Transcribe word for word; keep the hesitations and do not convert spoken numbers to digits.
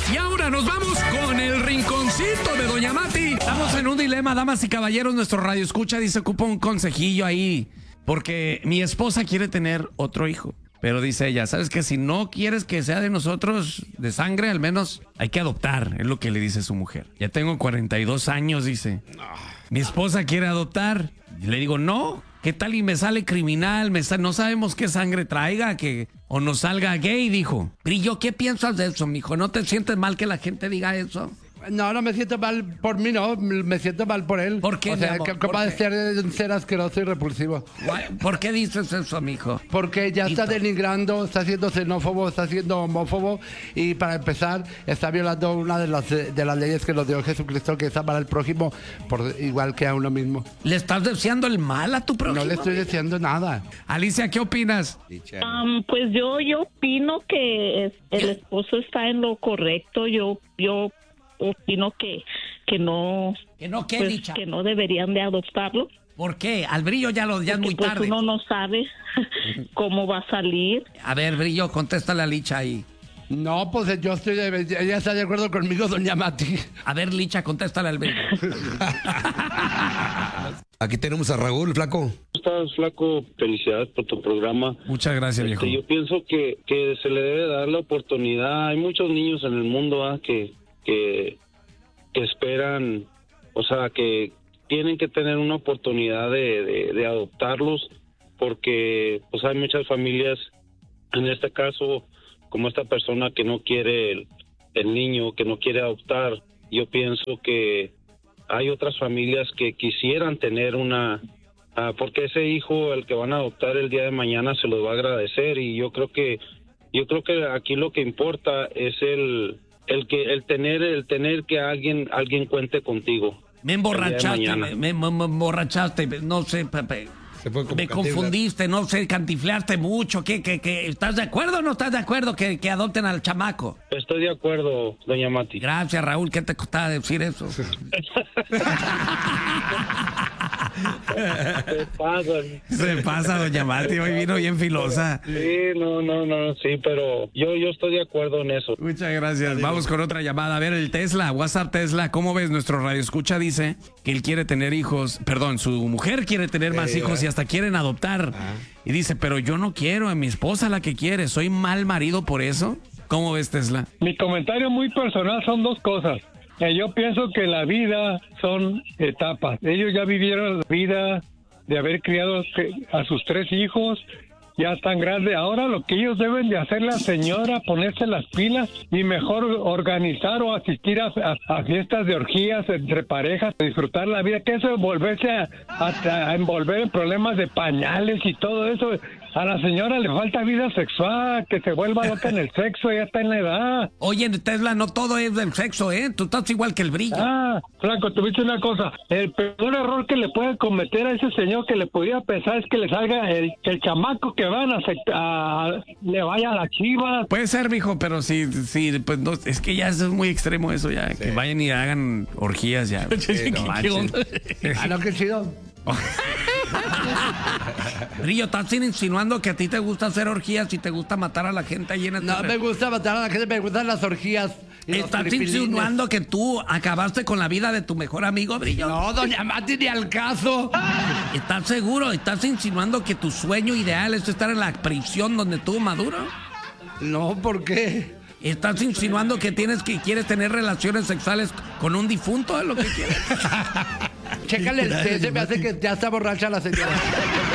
Y ahora nos vamos con el rinconcito de Doña Mati. Estamos en un dilema, damas y caballeros. Nuestro radio escucha dice, ocupa un consejillo ahí. Porque mi esposa quiere tener otro hijo. Pero dice ella, ¿sabes qué? Si no quieres que sea de nosotros, de sangre, al menos hay que adoptar. Es lo que le dice su mujer. Ya tengo cuarenta y dos años, dice. Mi esposa quiere adoptar. Y le digo, no. ¿Qué tal y me sale criminal? Me sale, no sabemos qué sangre traiga, que o nos salga gay, dijo. Brillo, ¿qué piensas de eso, mijo? ¿No te sientes mal que la gente diga eso? No, no me siento mal por mí, no. Me siento mal por él. ¿Por qué, O sea, mi amor? que capaz de ser, ser asqueroso y repulsivo. ¿Por qué dices eso, mijo? Porque ya está Tito. denigrando, está siendo xenófobo, está siendo homófobo y para empezar está violando una de las, de las leyes que nos dio Jesucristo, que es amar al prójimo por igual que a uno mismo. ¿Le estás deseando el mal a tu prójimo? No le estoy diciendo nada. Alicia, ¿qué opinas? Um, pues yo yo opino que es- el esposo está en lo correcto. Yo yo opino que que no Que no, ¿qué, pues, Licha? que no deberían de adoptarlo. ¿Por qué? Al Brillo ya, lo, ya es Porque, muy pues tarde. uno no sabe cómo va a salir. A ver, Brillo, contéstale a Licha ahí. No, pues yo estoy de, ella está de acuerdo conmigo, doña Mati. A ver, Licha, contéstale al Brillo. Aquí tenemos a Raúl, flaco. ¿Cómo estás, flaco? Felicidades por tu programa. Muchas gracias, viejo. Este, yo pienso que, que se le debe dar la oportunidad. Hay muchos niños en el mundo ¿ah? que, que, que esperan, o sea, que tienen que tener una oportunidad de, de, de adoptarlos, porque pues hay muchas familias, en este caso, como esta persona que no quiere el, el niño, que no quiere adoptar. Yo pienso que hay otras familias que quisieran tener una, ah, porque ese hijo, el que van a adoptar el día de mañana, se los va a agradecer. Y yo creo que, yo creo que aquí lo que importa es el, el que, el tener, el tener que alguien, alguien cuente contigo. Me emborrachaste, El día de me, mañana. me- me emborrachaste, no sé, Pepe. Se fue como Me Cantinflas. confundiste, no sé, cantifleaste mucho. ¿Qué, qué, qué? ¿Estás de acuerdo o no estás de acuerdo que, que adopten al chamaco? Estoy de acuerdo, doña Mati. Gracias, Raúl. ¿Qué te costaba decir eso? ¿Qué pasa? Se pasa, doña Mati. Hoy vino bien filosa. Sí, no, no, no, sí, pero yo, yo estoy de acuerdo en eso. Muchas gracias. Vamos con otra llamada. A ver, el Tesla, WhatsApp Tesla, ¿cómo ves? Nuestro radio escucha dice que él quiere tener hijos, perdón, su mujer quiere tener más Eh, hijos y hasta quieren adoptar. Y dice, pero yo no quiero, es mi esposa la que quiere, ¿soy mal marido por eso? ¿Cómo ves, Tesla? Mi comentario muy personal son dos cosas. Eh, yo pienso que la vida son etapas. Ellos ya vivieron la vida de haber criado que- a sus tres hijos, ya están grandes. Ahora lo que ellos deben de hacer, la señora, ponerse las pilas y mejor organizar o asistir a, a- a fiestas de orgías entre parejas, disfrutar la vida, que eso es volverse a, a- a envolver en problemas de pañales y todo eso. A la señora le falta vida sexual, que se vuelva loca en el sexo, ya está en la edad. Oye, Tesla, no todo es del sexo, ¿eh? Tú estás igual que el Brillo. Ah, Franco, tuviste una cosa. El peor error que le puede cometer a ese señor que le podía pensar es que le salga el, el chamaco que van a, aceptar- a le vaya a la chiva. Puede ser, mijo, pero sí, sí, pues no, es que ya eso es muy extremo eso ya, que vayan y hagan orgías ya. Sí, no, ¿Qué onda? Ah, no, qué chido. Brillo, estás insinuando que a ti te gusta hacer orgías y te gusta matar a la gente ahí en el No me gusta matar a la gente, me gustan las orgías. y los ¿Estás tripilines. insinuando que tú acabaste con la vida de tu mejor amigo, Brillo? No, doña Mati, ni al caso. ¿Estás seguro? ¿Estás insinuando que tu sueño ideal es estar en la prisión donde tú Maduro? No, ¿por qué? ¿Estás insinuando que tienes que quieres tener relaciones sexuales con un difunto? ¿Es lo que quieres? Chécale el té, se me hace que ya está borracha la señora.